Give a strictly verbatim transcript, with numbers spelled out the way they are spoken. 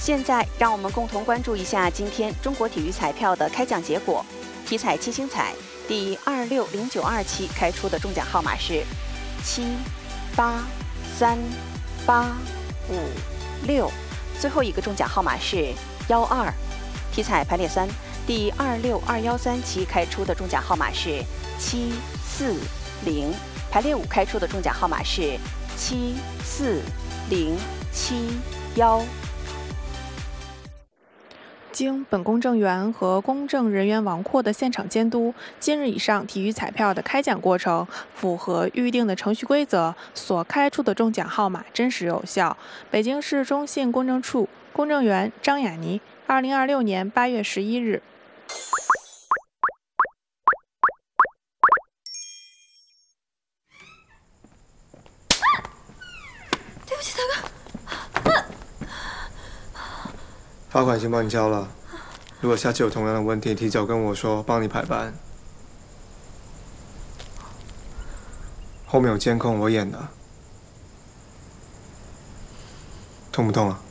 现在让我们共同关注一下今天中国体育彩票的开奖结果。体彩七星彩第二六零九二期开出的中奖号码是七八三八五六，最后一个中奖号码是幺二。体彩排列三第二六二幺三期开出的中奖号码是七四零，排列五开出的中奖号码是七四零七幺。 经本公证员和公证人员王阔的现场监督，今日以上体育彩票的开奖过程符合预定的程序规则，所开出的中奖号码真实有效。北京市中信公证处公证员张雅妮，二零二六年八月十一日。 对不起，大哥。 罚款先帮你交了，如果下次有同样的问题，提早跟我说，帮你排班。后面有监控，我演的。痛不痛啊？